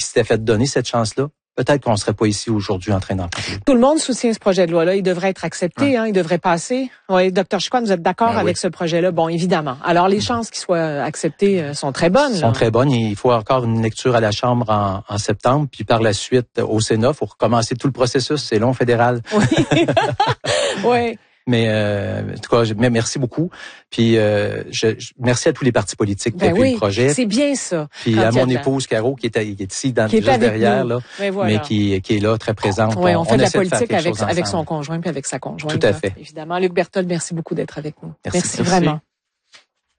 s'était fait donner cette chance-là, peut-être qu'on ne serait pas ici aujourd'hui en train d'en parler. Tout le monde soutient ce projet de loi-là. Il devrait être accepté, il devrait passer. Oui, Dr. Chicoine, vous êtes d'accord avec ce projet-là? Bon, évidemment. Alors, les chances qu'il soit accepté sont très bonnes. Sont très bonnes. Il faut encore une lecture à la Chambre en septembre, puis par la suite au Sénat. Il faut recommencer tout le processus. C'est long, fédéral. Oui. Oui. Mais en tout cas, merci beaucoup. Puis merci à tous les partis politiques qui appuient le projet. C'est bien ça. Puis à mon épouse Caro qui est ici juste derrière là, mais qui est là très présente. Oui, on fait de la politique avec son conjoint puis avec sa conjointe. Tout à fait. Évidemment, Luc Berthold, merci beaucoup d'être avec nous. Merci vraiment.